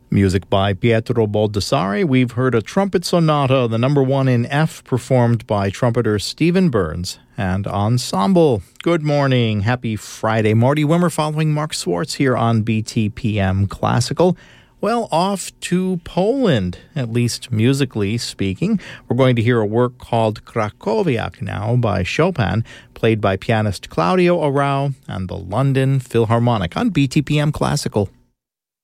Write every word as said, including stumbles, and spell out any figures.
Music by Pietro Baldassare. We've heard a trumpet sonata, the number one in F, performed by trumpeter Stephen Burns and ensemble. Good morning. Happy Friday. Marty Wimmer following Mark Swartz here on B T P M Classical. Well, off to Poland, at least musically speaking. We're going to hear a work called Krakowiak now by Chopin, played by pianist Claudio Arrau and the London Philharmonic on B T P M Classical.